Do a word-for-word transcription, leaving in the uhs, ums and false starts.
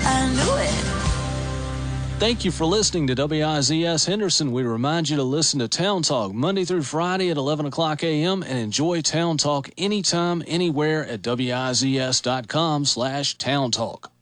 I knew it. Thank you for listening to W I Z S Henderson. We remind you to listen to Town Talk Monday through Friday at eleven o'clock a.m. and enjoy Town Talk anytime, anywhere at W I Z S dot com slash Town Talk.